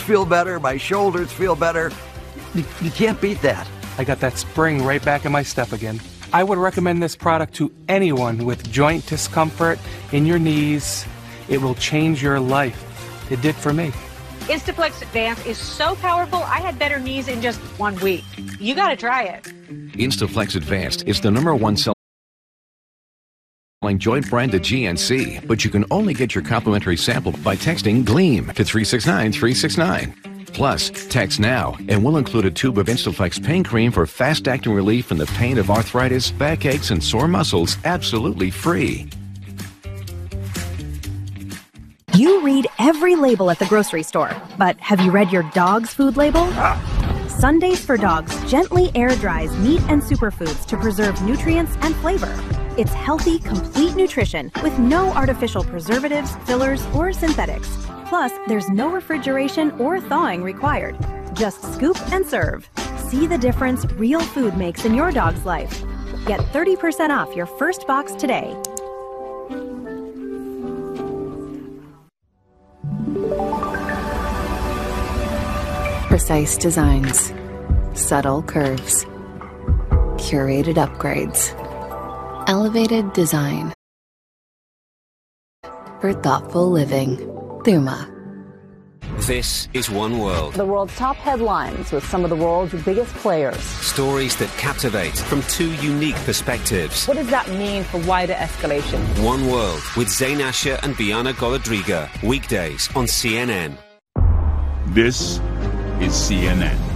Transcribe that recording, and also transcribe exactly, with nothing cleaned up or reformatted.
feel better, my shoulders feel better. You, you can't beat that. I got that spring right back in my step again. I would recommend this product to anyone with joint discomfort in your knees. It will change your life. It did for me. Instaflex Advance is so powerful, I had better knees in just one week. You gotta try it. Instaflex Advanced is the number one selling joint brand at G N C, but you can only get your complimentary sample by texting GLEAM to three six nine three six nine. Plus, text now, and we'll include a tube of Instaflex pain cream for fast-acting relief from the pain of arthritis, backaches, and sore muscles, absolutely free. You read every label at the grocery store, but have you read your dog's food label? Sundays for Dogs gently air dries meat and superfoods to preserve nutrients and flavor. It's healthy, complete nutrition with no artificial preservatives, fillers, or synthetics. Plus, there's no refrigeration or thawing required. Just scoop and serve. See the difference real food makes in your dog's life. Get thirty percent off your first box today. Precise designs, subtle curves, curated upgrades, elevated design for thoughtful living. Thuma. This is One World. The world's top headlines with some of the world's biggest players. Stories that captivate from two unique perspectives. What does that mean for wider escalation? One World with Zain Asher and Biana Golodriga. Weekdays on C N N. This is C N N.